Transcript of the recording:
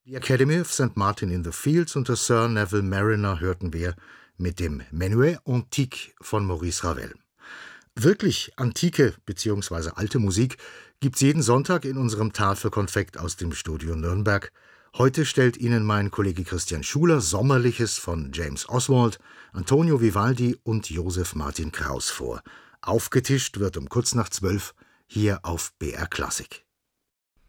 Die Academy of St. Martin in the Fields unter Sir Neville Mariner hörten wir mit dem Menuet Antique von Maurice Ravel. Wirklich antike bzw. alte Musik gibt's jeden Sonntag in unserem Tafelkonfekt aus dem Studio Nürnberg. Heute stellt Ihnen mein Kollege Christian Schuler Sommerliches von James Oswald, Antonio Vivaldi und Joseph Martin Kraus vor. Aufgetischt wird um kurz nach 12 hier auf BR Klassik.